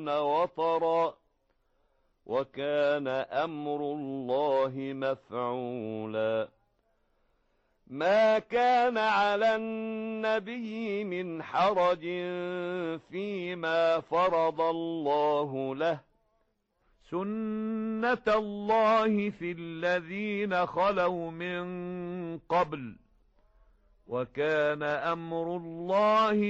يخافون وطرا وكان أمر الله مفعولا ما كان على النبي من حرج فيما فرض الله له سنة الله في الذين خلوا من قبل وكان أمر الله